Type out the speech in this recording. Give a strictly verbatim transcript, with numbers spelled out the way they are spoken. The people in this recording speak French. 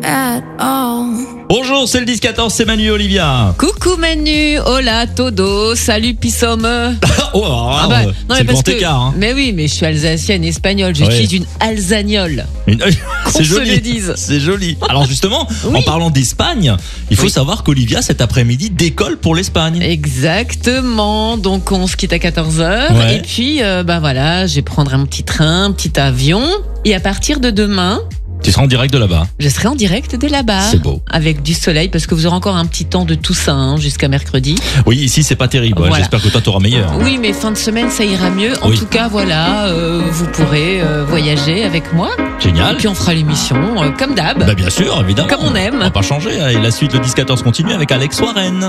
at all. Bonjour, c'est le dix quatorze, c'est Manu et Olivia. Coucou Manu, hola todo, salut Pissom. Oh, alors, Ah bah, euh, non, c'est mais le parce grand que, écart. Hein. mais oui, mais je suis alsacienne, espagnole, je Ouais. suis une alsagnole. Une- Qu'on C'est se joli. le dise. C'est joli. Alors justement, Oui. en parlant d'Espagne, il faut Oui. savoir qu'Olivia cet après-midi décolle pour l'Espagne. Exactement, donc on se quitte à quatorze heures Ouais. et puis euh, bah voilà, je vais prendre un petit train, un petit avion et à partir de demain, Tu seras en direct de là-bas. je serai en direct de là-bas. C'est beau. Avec du soleil parce que vous aurez encore un petit temps de Toussaint hein, jusqu'à mercredi. Oui, ici c'est pas terrible. Ouais, Voilà. J'espère que toi t'auras meilleur. Oui, mais fin de semaine ça ira mieux. En Oui. tout cas, voilà, euh, vous pourrez euh, voyager avec moi. Génial. Et puis on fera l'émission euh, comme d'hab. Bah bien sûr, évidemment. Comme on aime. On va pas changer. Et la suite, le dix quatorze continue avec Alex Warren.